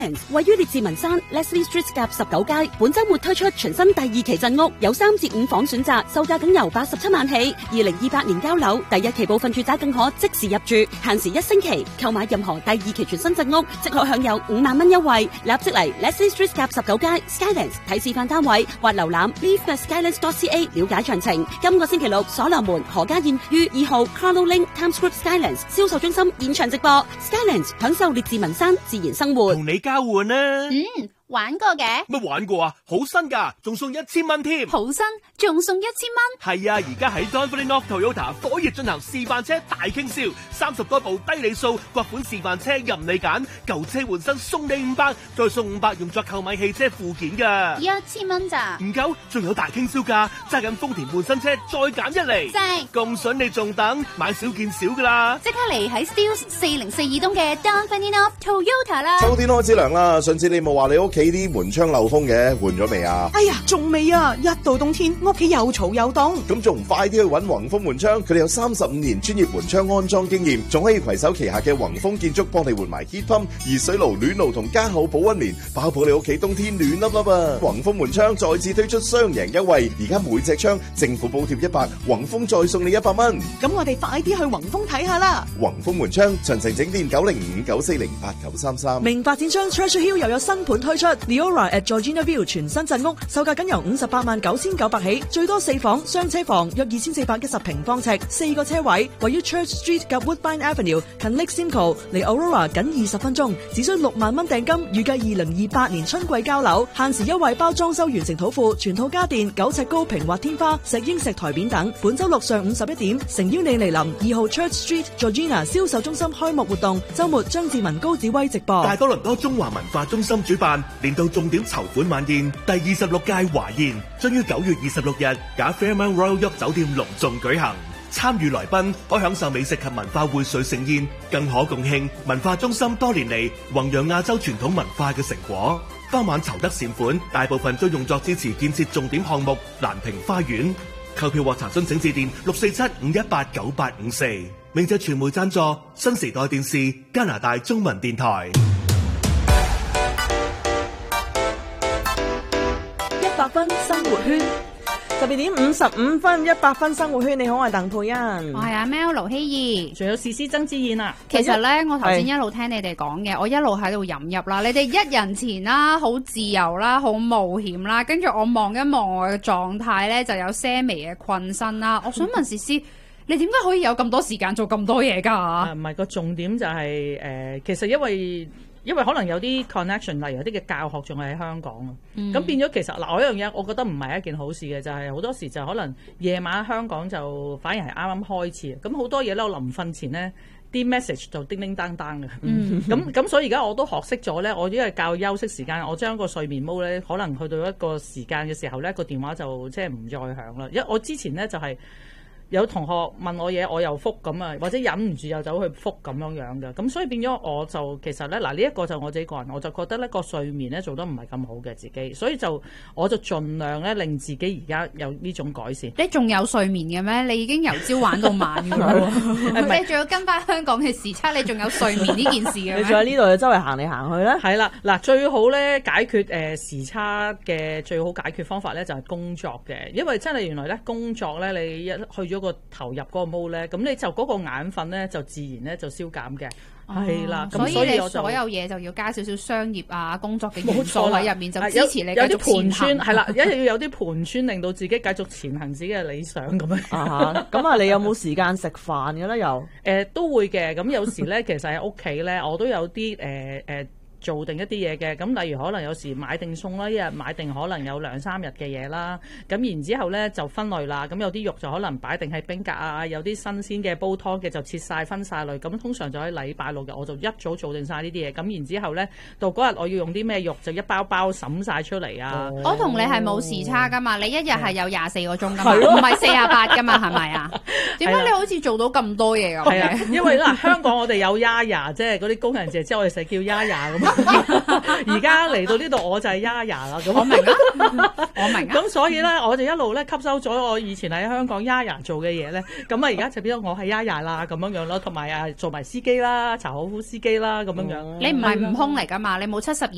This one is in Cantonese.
位於列治文山 Leslie Street 夾19街，本周末推出全新第2期鎮屋，有3至5房選擇，售價僅由87萬起。2028年交樓，第1期部分住宅更可即時入住，限時1星期。購買任何第2期全新鎮屋，即可享有5萬蚊優惠。立即嚟 Leslie Street 夾19街 Skylands 睇示範單位，或瀏覽 leave.skylands.ca 了解詳情。今個星期六，所羅門何家燕於2號 Carlo Link Times Square Skylands 銷售中心現場直播 Skylands， 享受列治文山自然生活。 同你交換啊！ 玩過嘅。 乜玩過啊？好新噶，仲送1000蚊添。 好新，仲送1000蚊。 係啊，而家喺 Don Valley Toyota 火熱進行示範車大傾銷，30多部低里數各款示範車任你揀，舊車換新送你500，再送500用作購買汽車附件噶。 1000蚊咋？ 唔夠，仲有大傾銷價，揸緊豐田換新車再減1厘。 正， 咁筍你仲等？買少見少噶啦！ 即刻嚟喺 Steeles 4042東嘅 Don Valley Toyota 啦。 秋天開始涼啦，上次你冇話你屋企啲門窗漏風嘅，換咗未啊？ 哎呀，仲未啊！一到冬天，屋企又嘈又凍。 咁仲唔快啲去揾宏豐門窗？佢哋有35年專業門窗安裝經驗，仲可以攜手旗下嘅宏豐建築幫你換埋 heat pump、熱水爐、暖爐同加厚保溫棉，包保你屋企冬天暖粒粒啊！宏豐門窗再次推出雙贏優惠，而家每隻窗政府補貼100，宏豐再送你100蚊。 咁我哋快啲去宏豐睇下啦！ 宏豐門窗詳情整電90594089933。 名發展商 Treasure Hill 又有新盤推出 Leora at Georgina View 全新鎮屋，售價僅由589900起，最多4房雙車房，約2410平方尺，4個車位，位於 Church Street 及 Woodbine Avenue， 近 Lake Simcoe， 離 Aurora 僅20分鐘，只需6萬蚊訂金，預計2028年春季交樓，限時優惠包裝修完成土庫，全套家電9尺高平滑天花、石英石台面等。本周六上午11點，誠邀你嚟臨2號 Church Street Georgina 銷售中心開幕活動，周末張志文高子威直播。 大多倫多中華文化中心主辦年度重點籌款晚宴，第26屆華宴將於9月26日假 Fairmont Royal York 酒店隆重舉行。參與來賓可享受美食及文化薈萃盛宴，更可共慶文化中心多年嚟弘揚亞洲傳統文化嘅成果。當晚籌得善款，大部分都用作支持建設重點項目蘭亭花園。購票或查詢請致電647-518-9854。明謝傳媒贊助新時代電視、加拿大中文電台。 100分生活圈，12點55分，100分生活圈。你好，我係鄧佩欣， 我係阿 Mel 盧希怡， 仲有詩詩曾之燕啊。 其實咧，我頭先一路聽你哋講嘅，我一路喺度飲入啦。你哋一人前啦，好自由啦，好冒險啦，跟住我望一望我嘅狀態咧，就有些微嘅困身啦。我想問詩詩，你點解可以有咁多時間做咁多嘢㗎？ 唔係，個重點就係其實因為可能有啲 connection， 例如有啲嘅教學仲係喺香港啊，咁變咗其實嗱，我一樣嘢，我覺得唔係一件好事嘅，就係好多時就可能夜晚香港就反而係啱啱開始，咁好多嘢咧，我臨瞓前咧啲 message 就叮叮當當嘅，咁所以而家我都學識咗咧，我因為教休息時間，我將個睡眠毛咧，可能去到一個時間嘅時候咧，個電話就即係唔再響啦，因為我之前咧就係有同學問我嘢，我又覆咁啊，或者忍唔住又走去覆咁樣嘅，咁所以變咗我就其實咧嗱，呢一個就我自己個人，我就覺得呢個睡眠咧做得唔係咁好嘅自己，所以我就盡量咧令自己而家有呢種改善。 你仲有睡眠嘅咩？你已經由朝玩到晚㗎喎，你仲要跟翻香港嘅時差，你仲有睡眠呢件事嘅咩？ 你仲喺呢度周圍行嚟行去咧？ 係啦，嗱，最好咧解決時差嘅最好解決方法咧就係工作嘅，因為真係原來咧工作咧你一去咗個投入嗰個 mode 咧，咁你就嗰個眼瞓咧就自然咧就消減嘅，係啦。咁所以你所有嘢就要加少少商業啊工作嘅元素喺入面，就支持你繼續前行。 係啦，一定要有啲盤川，令到自己繼續前行自己嘅理想咁樣。 咁啊，你有冇時間食飯嘅咧？又都會嘅。咁有時咧，其實喺屋企咧，我都有啲做定一啲嘢嘅，咁例如可能有時買定餸啦，一日買定可能有2-3日嘅嘢啦，咁然之後咧就分類啦，咁有啲肉就可能擺定喺冰格啊，有啲新鮮嘅煲湯嘅就切晒分晒類，咁通常就喺禮拜6日我就一早做定晒呢啲嘢，咁然之後咧到嗰日我要用啲咩肉就一包包審晒出嚟啊！ 我同你係冇時差噶嘛，你一日係有24個鐘噶嘛，唔係48噶嘛，係咪啊？點解你好似做到咁多嘢咁？ 係啊，因為嗱香港我哋有 Yaya， 即係嗰啲工人姐姐，我哋成日叫 Yaya 咁。而家嚟到呢度我就係 Yaya 啦，咁我明啊，我明啊。 咁所以咧，我就一路咧吸收咗我以前喺香港 Yaya 做嘅嘢咧，咁啊而家就變咗我係 Yaya 啦，咁樣樣咯，同埋做埋司機啦，茶可夫司機啦，咁樣樣。 你唔係悟空嚟噶嘛？你冇72